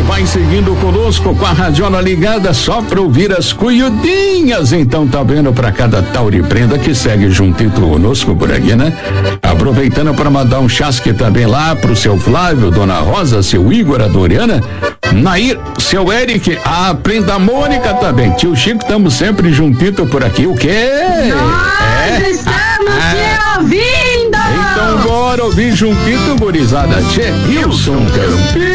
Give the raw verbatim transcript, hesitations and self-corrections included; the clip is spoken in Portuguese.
vai seguindo conosco com a radiola ligada só pra ouvir as cuiudinhas. Então tá vendo pra cada Tauri Prenda que segue juntinho conosco por aqui, né? Aproveitando para mandar um chasque também lá pro seu Flávio, Dona Rosa, seu Igor, a Doriana, Nair, seu Eric, a Prenda Mônica também. Tio Chico, estamos sempre juntito por aqui. O quê? Nós é? estamos ah, te ouvindo! Então bora ouvir juntito, gurizada. Tchê, Wilson Campinho.